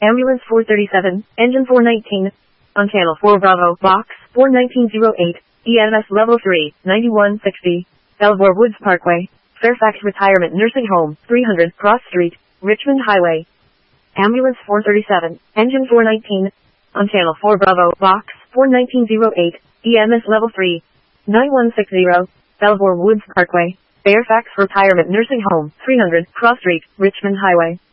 Ambulance 437, Engine 419, on Channel 4 Bravo, Box 41908, EMS Level 3, 9160, Belvoir Woods Parkway, Fairfax Retirement Nursing Home, 300 Cross Street, Richmond Highway. Ambulance 437, Engine 419, on Channel 4 Bravo, Box 41908, EMS Level 3, 9160, Belvoir Woods Parkway, Fairfax Retirement Nursing Home, 300 Cross Street, Richmond Highway.